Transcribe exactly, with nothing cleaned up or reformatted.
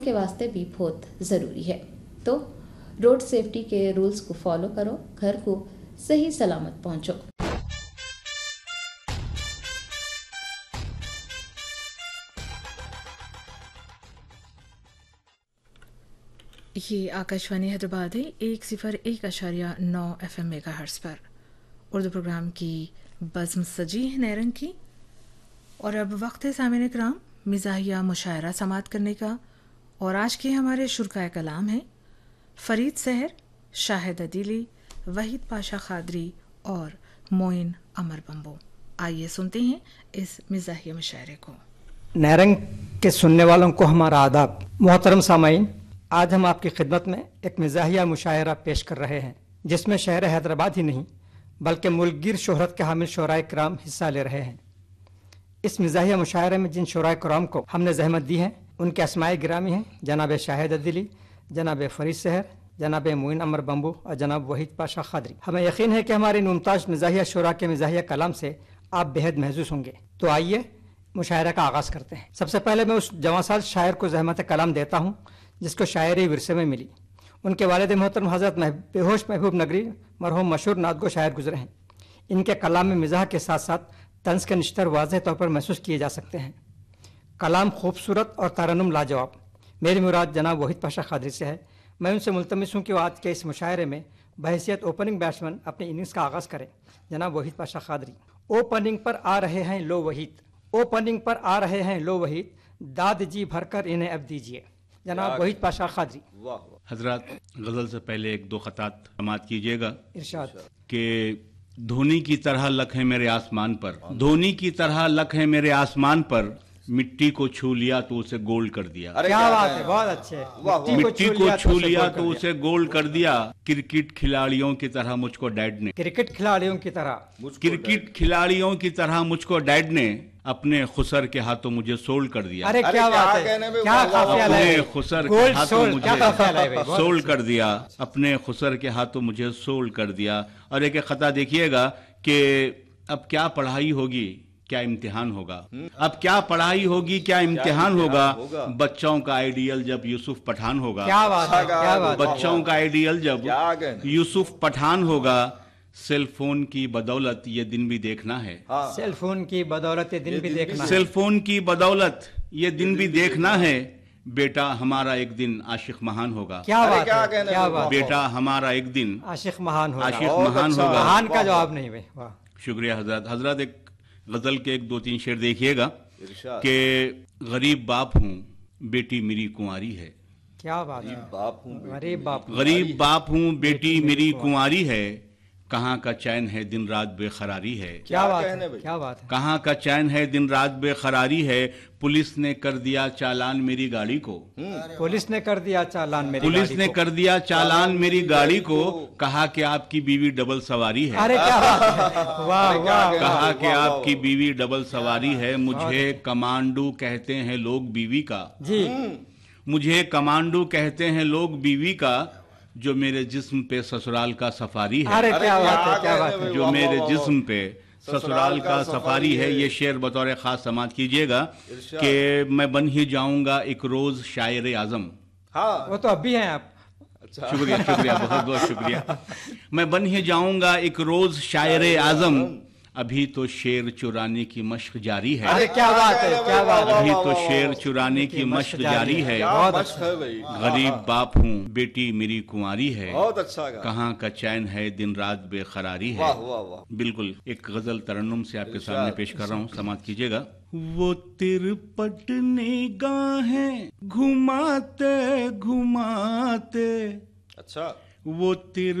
के वास्ते भी बहुत ज़रूरी है। तो रोड सेफ्टी के रूल्स को फॉलो करो, घर को सही सलामत पहुंचो। ये आकाशवाणी हैदराबाद है, एक सिफर एक अशारिया नौ एफ एम मेगा हर्ट्स पर उर्दू प्रोग्राम की बज़्म सजी है नैरंग की। और अब वक्त है सामईन इकराम मिज़ाहिया मुशायरा समाअत करने का। और आज के हमारे शुरकाए कलाम हैं फरीद सहर, शाहिद अदीली, वहीद पाशा खादरी और मोइन अमर बम्बो। आइए सुनते हैं इस मिज़ाहिया मुशायरे को। नैरंग के सुनने वालों को हमारा आदाब। मोहतरम सामाईन, आज हम आपकी खिदमत में एक मिज़ाहिया मुशायरा पेश कर रहे हैं जिसमें शहर हैदराबाद ही नहीं बल्कि मुल्कगीर शोहरत के हामिल शोराए कराम हिस्सा ले रहे हैं। इस मिज़ाहिया मुशायरे में जिन शोराए कराम को हमने जहमत दी है उनके अस्माए गिरामी हैं जनाब शाहिद अदीली, जनाब फरीद सहर, जनाब मोइन अमर बम्बू और जनाब वहीद पाशा खादरी। हमें यकीन है कि हमारे इन मुमताज़ मिज़ाहिया शोरा के मिज़ाहिया कलाम से आप बेहद महसूस होंगे। तो आइए मुशायरा का आगाज़ करते हैं। सबसे पहले मैं उस जवांसाज शायर को ज़हमत कलाम देता हूँ जिसको शायरी विरसे में मिली। उनके वालिद मोहतरम हज़रत बेहोश महबूब नगरी मरहूम मशहूर नादगो शायर गुजरे हैं। इनके कलाम में मिज़ाह के साथ साथ तंज़ के निश्तर वाज़ेह तौर पर महसूस किए जा सकते हैं। कलाम खूबसूरत और तरन्नुम लाजवाब। मेरी मुराद जनाब वहीद पाशा खादरी से है। मैं उनसे मुल्तमिस हूँ कि वो आज के इस मुशायरे में बहैसियत ओपनिंग बैट्समैन अपनी इनिंग्स का आगाज़ करें। जनाब वहीद पाशा खादरी। ओपनिंग पर आ रहे हैं लो वहीद, ओपनिंग पर आ रहे हैं लो वहीद, दाद जी भरकर इन्हें अब दीजिए। जनाब वहीद पाशा खादरी। हजरत, गज़ल से पहले एक दो खतात समाअत कीजिएगा। इरशाद कि धोनी की तरह लख है मेरे आसमान पर, धोनी की तरह लख है मेरे आसमान पर, मिट्टी को छू लिया तो उसे गोल्ड कर दिया। क्या बात है, बहुत अच्छे। मिट्टी को छू लिया तो उसे गोल्ड कर दिया। क्रिकेट खिलाड़ियों की तरह मुझको डैड ने, क्रिकेट खिलाड़ियों की तरह क्रिकेट खिलाड़ियों की तरह मुझको डैड ने अपने खुसर के हाथों मुझे सोल्ड कर दिया। अरे क्या बात है, क्या काफियाल है। अपने खुसर के हाथों मुझे सोल्ड कर दिया, अपने खुसर के हाथों मुझे सोल्ड कर दिया। और एक खता देखिएगा कि अब क्या पढ़ाई होगी, क्या इम्तिहान होगा, अब क्या पढ़ाई होगी, क्या इम्तिहान होगा, बच्चों का आइडियल जब यूसुफ पठान होगा। क्या बात है, क्या बात है। बच्चों का आइडियल जब यूसुफ पठान होगा। सेल फोन की बदौलत ये दिन भी देखना है, सेल फोन की बदौलत ये दिन भी देखना है, सेल फोन की बदौलत ये दिन भी देखना है। बेटा हमारा एक दिन आशिक महान होगा। क्या बात है, क्या बात। बेटा हमारा एक दिन आशिक महान होगा, आशिक महान होगा। महान का जवाब नहीं भाई, वाह। शुक्रिया हजरत। हजरत एक गजल के एक दो तीन शेर देखिएगा कि गरीब बाप हूँ बेटी मेरी कुंवारी है। क्या बात है, बाप हूँ गरीब बाप, गरीब बाप हूँ बेटी मेरी कुंवारी है, कहाँ का चैन है दिन रात बेखरारी है। क्या बात है, क्या बात है। कहाँ का चैन है दिन रात बेखरारी है, पुलिस ने कर दिया चालान मेरी गाड़ी को, पुलिस ने कर दिया चालान मेरी पुलिस ने कर दिया चालान मेरी गाड़ी को, कहा कि आपकी बीवी डबल सवारी है। अरे क्या बात है, वाह वाह। कहा कि आपकी बीवी डबल सवारी है, मुझे कमांडो कहते हैं लोग बीवी का जी, मुझे कमांडो कहते हैं लोग बीवी का, जो मेरे जिस्म पे ससुराल का सफारी है। अरे क्या बात है, क्या बात है। जो मेरे जिस्म पे ससुराल का सफारी है। ये शेर बतौर खास समाअत कीजिएगा कि मैं बन ही जाऊंगा एक रोज शायर आजम। हाँ, वो तो अभी हैं आप। शुक्रिया शुक्रिया, बहुत बहुत शुक्रिया। मैं बन ही जाऊंगा एक रोज शायर आजम, अभी तो शेर चुराने की मश्क जारी है। अरे क्या बात है, क्या बात है। अभी तो शेर चुराने की मश्क जारी है। बहुत अच्छा है भाई। गरीब बाप हूँ बेटी मेरी कुंवारी है, बहुत अच्छा, कहाँ का चैन है दिन रात बेखरारी है। वाह वाह वाह। बिल्कुल एक गजल तरन्नुम से आपके सामने पेश कर रहा हूँ, समाअत कीजिएगा। वो तिरपट निगाहें घुमाते घुमाते, अच्छा, वो तिर